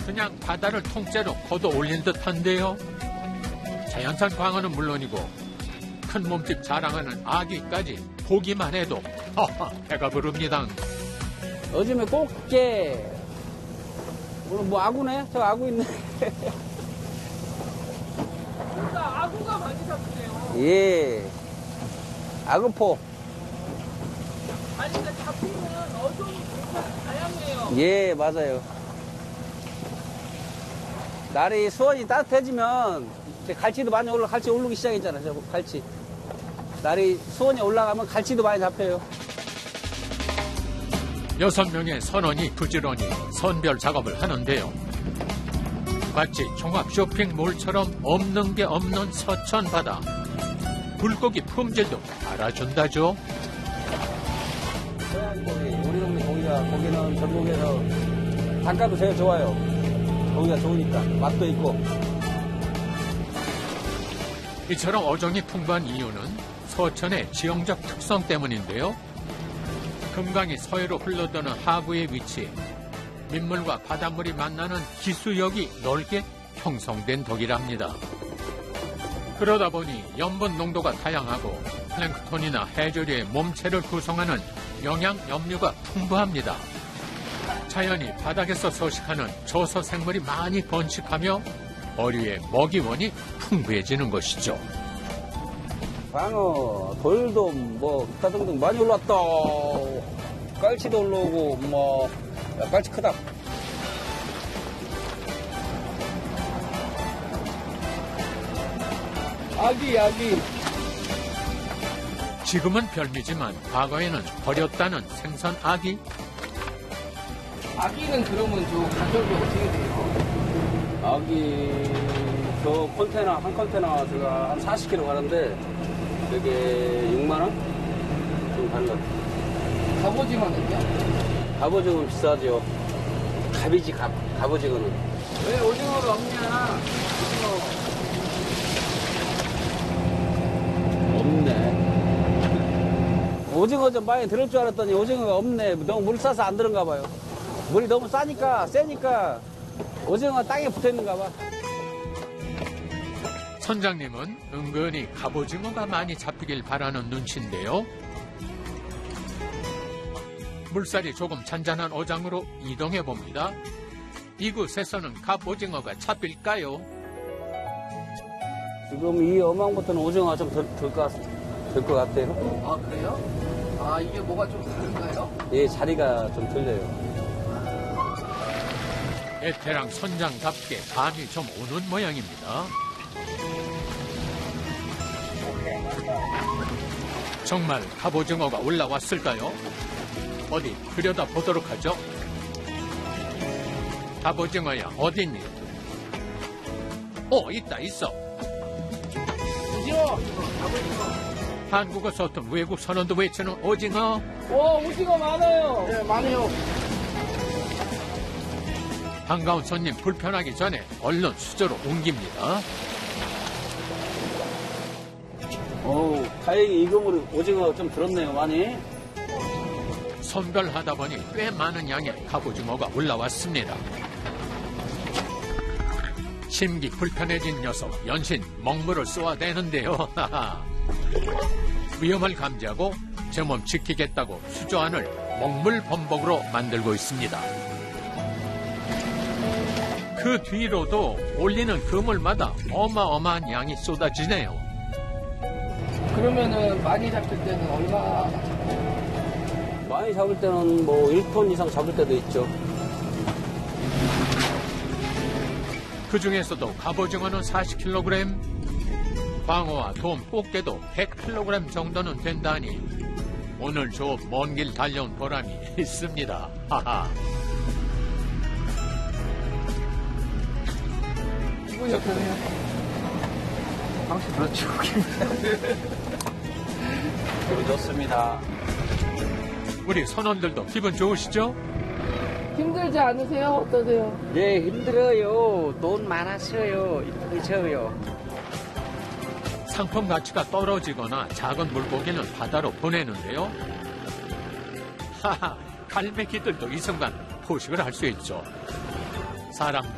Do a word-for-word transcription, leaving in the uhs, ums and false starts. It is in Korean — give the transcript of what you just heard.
그냥 바다를 통째로 걷어 올린 듯한데요. 자연산 광어는 물론이고 큰 몸집 자랑하는 아귀까지 보기만 해도 허허 배가 부릅니다. 요즘에 꽃게 오늘 뭐 아구네? 저 아구 있네. 진짜 아구가 많이 잡히네요. 예. 아구포. 아니 근데 잡히는 어종이 굉장히 다양해요. 예, 맞아요. 날이 수온이 따뜻해지면 이제 갈치도 많이 올라, 갈치 오르기 시작했잖아요. 저 갈치. 날이 수온이 올라가면 갈치도 많이 잡혀요. 여섯 명의 선원이 부지런히 선별 작업을 하는데요. 마치 종합 쇼핑몰처럼 없는 게 없는 서천 바다. 물고기 품질도 알아준다죠. 고기, 우리 동네 고기가, 고기는 전국에서 단가도 제일 좋아요. 고기가 좋으니까, 맛도 있고. 이처럼 어종이 풍부한 이유는 서천의 지형적 특성 때문인데요. 금강이 서해로 흘러드는 하구의 위치, 민물과 바닷물이 만나는 기수역이 넓게 형성된 덕이랍니다. 그러다 보니 염분 농도가 다양하고 플랭크톤이나 해조류의 몸체를 구성하는 영양 염류가 풍부합니다. 자연이 바닥에서 서식하는 저서 생물이 많이 번식하며 어류의 먹이원이 풍부해지는 것이죠. 광어, 돌도 뭐 기타 등등 많이 올랐다. 깔치도 올라오고 뭐 야, 깔치 크다. 아기 아기. 지금은 별미지만 과거에는 버렸다는 생선 아기. 아기는 그러면 저 가격이 어떻게 돼요? 아기 저 컨테이너 한 컨테이너 제가 한 사십 킬로그램 가는데 여기 육만 원? 좀 달라. 갑오징어는요? 갑오징어는 비싸죠. 갑이지 갑, 갑오징어는. 왜 오징어가 없냐? 없네. 오징어 좀 많이 들을 줄 알았더니 오징어가 없네. 너무 물 싸서 안 들은가 봐요. 물이 너무 싸니까 세니까 오징어가 땅에 붙어 있는가 봐. 선장님은 은근히 갑오징어가 많이 잡히길 바라는 눈치인데요. 물살이 조금 잔잔한 어장으로 이동해 봅니다. 이곳에서는 갑오징어가 잡힐까요? 지금 이 어망부터는 오징어가 좀 덜 것 같아요. 아 그래요? 아 이게 뭐가 좀 다른가요? 예, 자리가 좀 틀려요. 베테랑 선장답게 감이 좀 오는 모양입니다. 정말 갑오징어가 올라왔을까요? 어디 들여다 보도록 하죠. 갑오징어야 어딨니? 어 있다 있어. 오징어! 갑오징어! 한국어 서툰 외국 선원도 외치는 오징어. 오 오징어 많아요! 네 많아요. 반가운 손님 불편하기 전에 얼른 수저로 옮깁니다. 오, 다행히 이금으로 오징어가 좀 들었네요, 많이. 선별하다 보니 꽤 많은 양의 갑오징어가 올라왔습니다. 심기 불편해진 녀석 연신 먹물을 쏘아대는데요. 위험을 감지하고 제 몸 지키겠다고 수저 안을 먹물 범벅으로 만들고 있습니다. 그 뒤로도 올리는 그물마다 어마어마한 양이 쏟아지네요. 그러면은 많이 잡힐 때는 얼마? 많이 잡을 때는 뭐 일 톤 이상 잡을 때도 있죠. 그 중에서도 갑오징어는 사십 킬로그램, 광어와 돔, 꽃게도 백 킬로그램 정도는 된다니 오늘 저 먼 길 달려온 보람이 있습니다. 하하. 기분이 어떠세요? 당신 그렇죠. 기분 좋습니다. 우리 선원들도 기분 좋으시죠? 힘들지 않으세요? 어떠세요? 예, 힘들어요. 돈 많았어요. 힘드셔요. 상품 가치가 떨어지거나 작은 물고기는 바다로 보내는데요. 하하, 갈매기들도 이 순간 포식을 할 수 있죠. 사람도